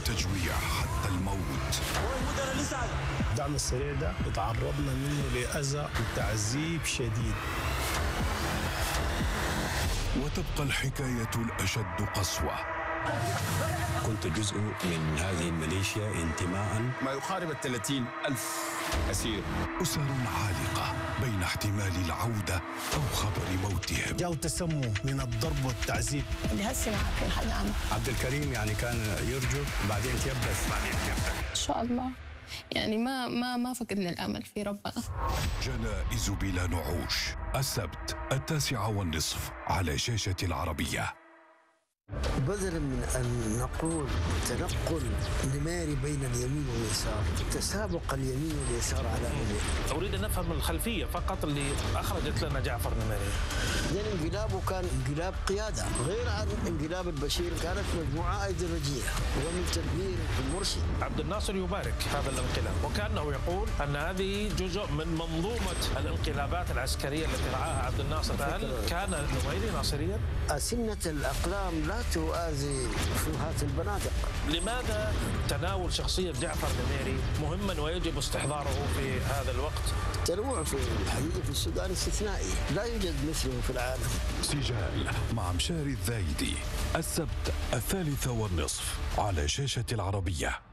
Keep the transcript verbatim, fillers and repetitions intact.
والتجويع حتى الموت. الدعم السريع ده تعرضنا منه لأذى وتعذيب شديد. وتبقى الحكاية الأشد قسوة. كنت جزء من هذه الميليشيا انتماء. ما يقارب الثلاثين ألف أسير. أسر عالقة بين احتمال العودة أو خبر موتهم. جاءوا تسموا من الضرب والتعذيب. اللي هسه ما عارفين حدا عنه. عبد الكريم يعني كان يرجو بعدين تيبس. بعدين تيبس. إن شاء الله يعني ما ما ما فقدنا الأمل في ربنا. جنائز بلا نعوش، السبت التاسعة والنصف على شاشة العربية. بدلا من أن نقول تنقل نميري بين اليمين واليسار، تسابق اليمين واليسار على نميري. أريد أن أفهم الخلفية فقط اللي أخرجت لنا جعفر نميري. لأن انقلابه كان انقلاب قيادة، غير عن انقلاب البشير كانت مجموعة أيديولوجية ومن تدبير المرشد. عبد الناصر يبارك هذا الانقلاب وكأنه يقول أن هذه جزء من منظومة الانقلابات العسكرية التي رعاها عبد الناصر. هل كان نميري ناصريا؟ أسنة الأقلام لا توازي فوهات البنادق. لماذا تناول شخصية جعفر نميري مهما ويجب استحضاره في هذا الوقت؟ التنوع في الحقيقة في السودان استثنائي، لا يوجد مثله في العالم. سجال مع مشاري الذايدي، السبت الثالثة والنصف على شاشة العربية.